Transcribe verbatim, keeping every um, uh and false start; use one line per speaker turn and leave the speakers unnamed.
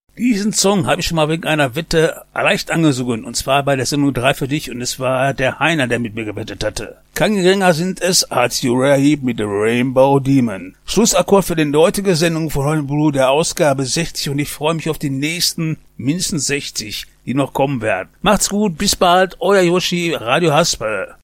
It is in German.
Diesen Song habe ich schon mal wegen einer Wette leicht angesungen, und zwar bei der Sendung drei für dich, und es war der Heiner, der mit mir gewettet hatte. Kein geringer sind es als Uriah Heep mit The Rainbow Demon. Schlussakkord für die heutige Sendung von Royal Blue, der Ausgabe sechzig, und ich freue mich auf die nächsten mindestens sechzig, die noch kommen werden. Macht's gut, bis bald, euer Yoshi, Radio Haspel.